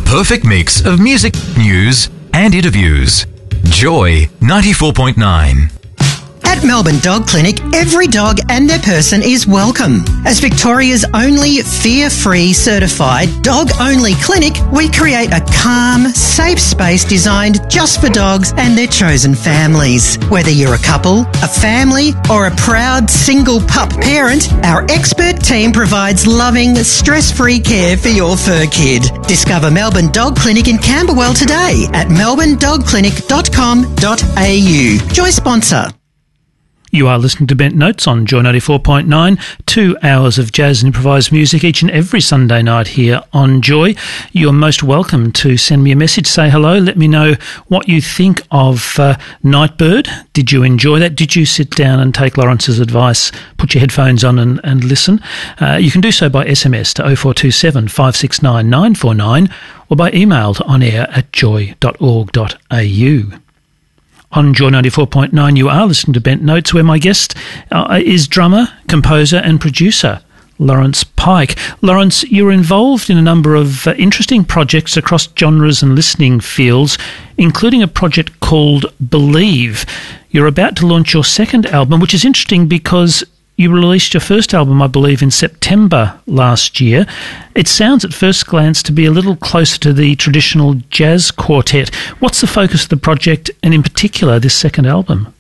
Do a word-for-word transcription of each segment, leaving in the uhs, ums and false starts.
perfect mix of music, news and interviews. Joy ninety-four point nine. At Melbourne Dog Clinic, every dog and their person is welcome. As Victoria's only fear-free certified dog-only clinic, we create a calm, safe space designed just for dogs and their chosen families. Whether you're a couple, a family, or a proud single pup parent, our expert team provides loving, stress-free care for your fur kid. Discover Melbourne Dog Clinic in Camberwell today at melbourne dog clinic dot com dot a u. Joy sponsor. You are listening to Bent Notes on Joy ninety-four point nine, two hours of jazz and improvised music each and every Sunday night here on Joy. You're most welcome to send me a message, say hello, let me know what you think of uh, Nightbird. Did you enjoy that? Did you sit down and take Lawrence's advice, put your headphones on and, and listen? Uh, you can do so by S M S to oh four two seven, five six nine, nine four nine or by email to onair at joy dot org dot a u. On Joy ninety-four point nine, you are listening to Bent Notes, where my guest uh, is drummer, composer and producer Lawrence Pike. Lawrence, you're involved in a number of uh, interesting projects across genres and listening fields, including a project called Believe. You're about to launch your second album, which is interesting because you released your first album, I believe, in September last year. It sounds at first glance to be a little closer to the traditional jazz quartet. What's the focus of the project, and in particular, this second album?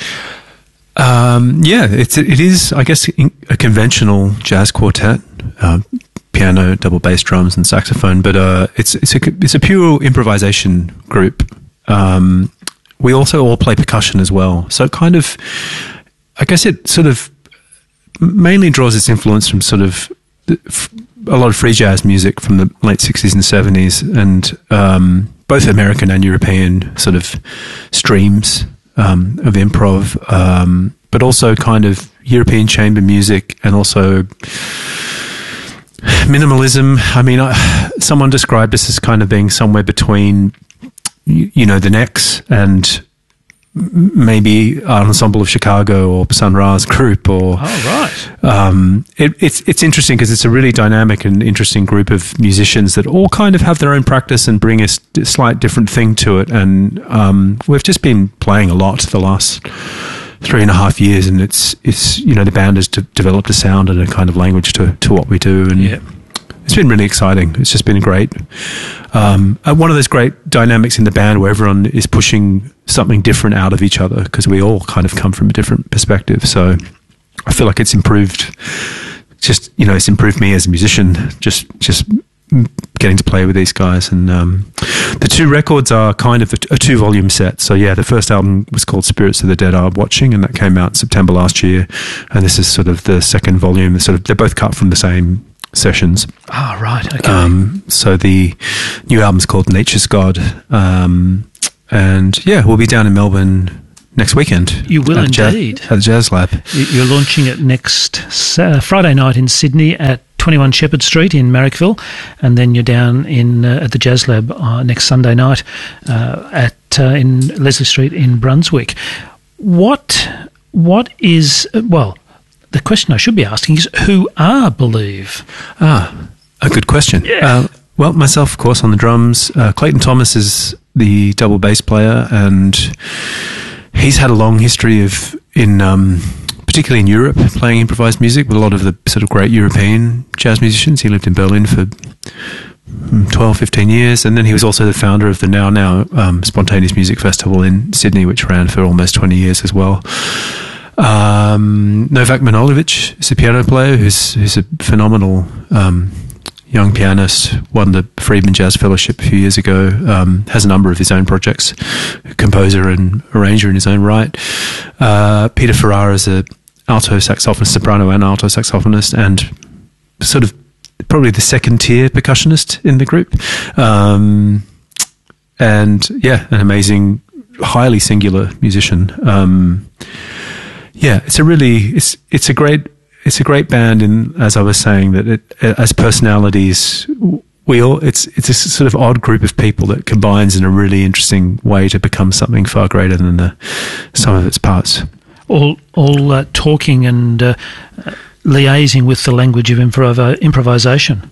Um, yeah, it's, it is, I guess, a conventional jazz quartet, uh, piano, double bass, drums, and saxophone. But uh, it's it's a it's a pure improvisation group. Um, we also all play percussion as well, so kind of, I guess, it sort of mainly draws its influence from sort of a lot of free jazz music from the late sixties and seventies, and um, both American and European sort of streams um, of improv, um, but also kind of European chamber music and also minimalism. I mean, I, someone described us as kind of being somewhere between, you, you know, the Necks and maybe an ensemble of Chicago or Sun Ra's group, or oh right. Um, it, it's it's interesting because it's a really dynamic and interesting group of musicians that all kind of have their own practice and bring a slight different thing to it. And um, we've just been playing a lot the last three and a half years, and it's it's you know the band has de- developed a sound and a kind of language to to what we do, and yeah. It's been really exciting. It's just been great. Um, one of those great dynamics in the band where everyone is pushing something different out of each other because we all kind of come from a different perspective. So I feel like it's improved. Just you know, it's improved me as a musician. Just just getting to play with these guys, and um, the two records are kind of a, a two-volume set. So yeah, the first album was called Spirits of the Dead Are Watching, and that came out in September last year. And this is sort of the second volume. Sort of they're both cut from the same sessions. Ah, oh, right. Okay. Um, so the new album's called Nature's God. Um, and yeah, we'll be down in Melbourne next weekend. You will at indeed. Jazz, at the Jazz Lab. You're launching it next uh, Friday night in Sydney at twenty-one Shepherd Street in Marrickville, and then you're down in uh, at the Jazz Lab uh, next Sunday night uh, at uh, in Leslie Street in Brunswick. What what is uh, well? The question I should be asking is, who are Believe? Ah, a good question. Yeah. Uh, well, myself, of course, on the drums. Uh, Clayton Thomas is the double bass player, and he's had a long history of, in um, particularly in Europe, playing improvised music with a lot of the sort of great European jazz musicians. He lived in Berlin for twelve, fifteen years, and then he was also the founder of the Now Now um, Spontaneous Music Festival in Sydney, which ran for almost twenty years as well. Um, Novak Manojlovic is a piano player who's who's a phenomenal um, young pianist, won the Friedman Jazz Fellowship a few years ago, um, has a number of his own projects, composer and arranger in his own right. Uh, Peter Ferrara is a alto saxophonist, soprano and alto saxophonist, and sort of probably the second tier percussionist in the group. Um, and yeah, an amazing, highly singular musician. Um, Yeah, it's a really it's it's a great it's a great band. In as I was saying, that it, as personalities, we all it's it's a sort of odd group of people that combines in a really interesting way to become something far greater than the sum of its parts. All all uh, talking and uh, liaising with the language of improv- improvisation.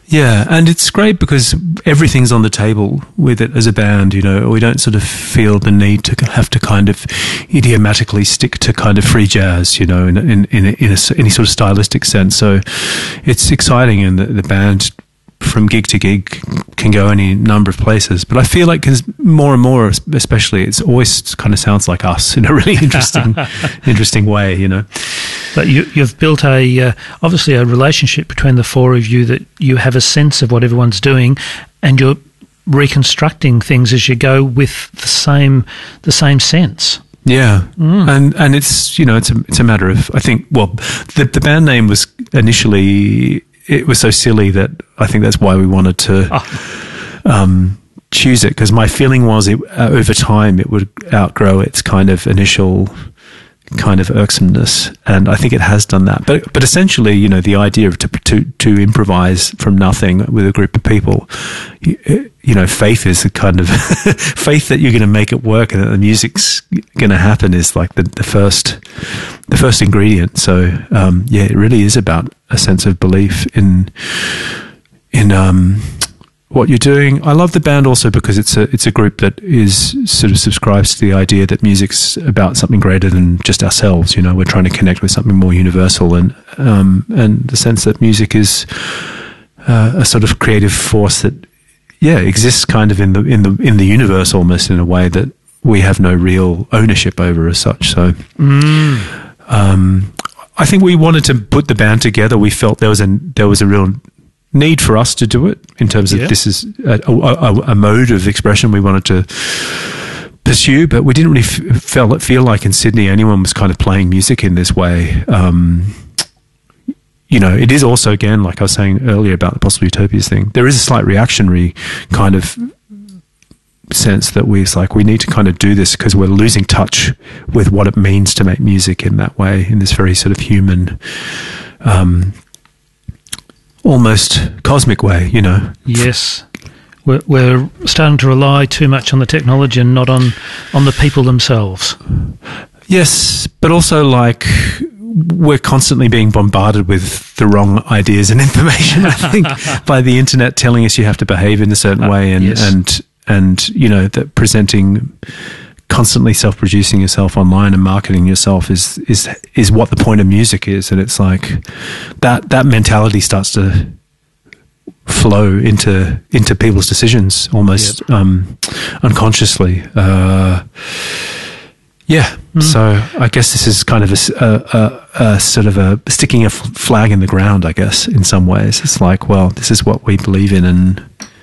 Yeah, and it's great because everything's on the table with it as a band, you know. We don't sort of feel the need to have to kind of idiomatically stick to kind of free jazz, you know, in in in, a, in a, any sort of stylistic sense. So it's exciting, and the, the band from gig to gig can go any number of places. But I feel like, because more and more, especially, it's always kind of sounds like us in a really interesting, interesting way, you know. But you, you've built a uh, obviously a relationship between the four of you, that you have a sense of what everyone's doing, and you're reconstructing things as you go with the same the same sense. Yeah, mm. and and it's, you know, it's a it's a matter of, I think, well, the the band name was initially, it was so silly that I think that's why we wanted to oh. um, choose it, because my feeling was it uh, over time it would outgrow its kind of initial kind of irksomeness, and I think it has done that. But but essentially, you know, the idea of to to, to improvise from nothing with a group of people, you, you know, faith is a kind of faith that you're going to make it work and that the music's going to happen is like the, the first the first ingredient. So um, yeah, it really is about a sense of belief in in um, what you're doing. I love the band also because it's a it's a group that is sort of subscribes to the idea that music's about something greater than just ourselves. You know, we're trying to connect with something more universal, and um, and the sense that music is uh, a sort of creative force that, yeah, exists kind of in the in the in the universe, almost in a way that we have no real ownership over as such. So, mm. um, I think we wanted to put the band together. We felt there was a there was a real need for us to do it, in terms of yeah. this is a, a, a mode of expression we wanted to pursue, but we didn't really f- feel, feel like in Sydney anyone was kind of playing music in this way. Um, you know, it is also, again, like I was saying earlier about the Possible Utopias thing, there is a slight reactionary kind of sense that we, it's like, we need to kind of do this because we're losing touch with what it means to make music in that way, in this very sort of human, um, almost cosmic way, you know. Yes. We're, we're starting to rely too much on the technology and not on, on the people themselves. Yes, but also, like, we're constantly being bombarded with the wrong ideas and information, I think, by the internet telling us you have to behave in a certain uh, way, and, yes. and, and, you know, that presenting, constantly self-producing yourself online and marketing yourself is is is what the point of music is. And it's like that that mentality starts to flow into into people's decisions almost yep. um, unconsciously. Uh, yeah, mm. so I guess this is kind of a, a, a, a sort of a sticking a flag in the ground, I guess, in some ways. It's like, well, this is what we believe in, and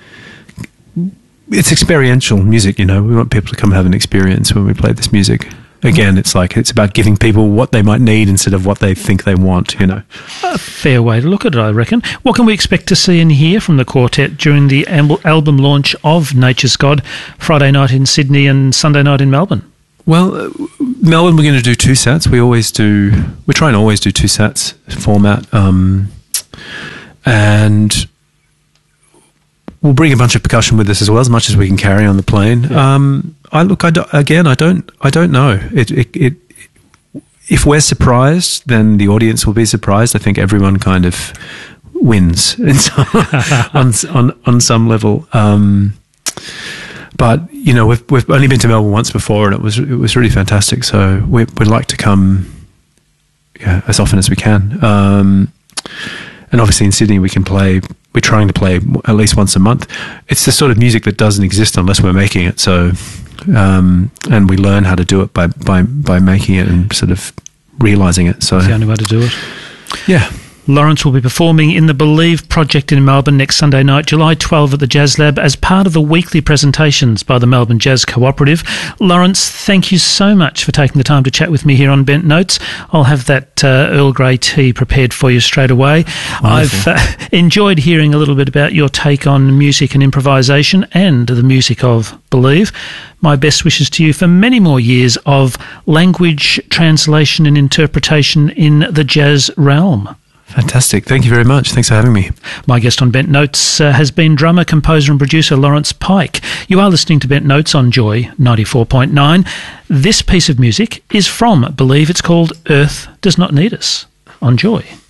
it's experiential music, you know. We want people to come and have an experience when we play this music. Again, it's like, it's about giving people what they might need instead of what they think they want, you know. A fair way to look at it, I reckon. What can we expect to see and hear from the quartet during the album launch of Nature's God, Friday night in Sydney and Sunday night in Melbourne? Well, uh, Melbourne, we're going to do two sets. We always do, we try and always do two sets format. Um, and we'll bring a bunch of percussion with us as well, as much as we can carry on the plane. Yeah. Um, I look, I do, again, I don't, I don't know. It, it, it, if we're surprised, then the audience will be surprised. I think everyone kind of wins in some, on, on on some level. Um, but you know, we've we've only been to Melbourne once before, and it was it was really fantastic. So we, we'd like to come, yeah, as often as we can. Um, and obviously in Sydney, we can play. We're trying to play at least once a month. It's the sort of music that doesn't exist unless we're making it. So, um, and we learn how to do it by, by, by making it and sort of realising it. So it's the only way to do it. Yeah. Lawrence will be performing in the Believe project in Melbourne next Sunday night, July twelfth at the Jazz Lab, as part of the weekly presentations by the Melbourne Jazz Cooperative. Lawrence, thank you so much for taking the time to chat with me here on Bent Notes. I'll have that uh, Earl Grey tea prepared for you straight away. Wonderful. I've uh, enjoyed hearing a little bit about your take on music and improvisation and the music of Believe. My best wishes to you for many more years of language translation and interpretation in the jazz realm. Fantastic. Thank you very much. Thanks for having me. My guest on Bent Notes uh, has been drummer, composer and producer Lawrence Pike. You are listening to Bent Notes on Joy ninety-four point nine. This piece of music is from Believe. It's called Earth Does Not Need Us on Joy.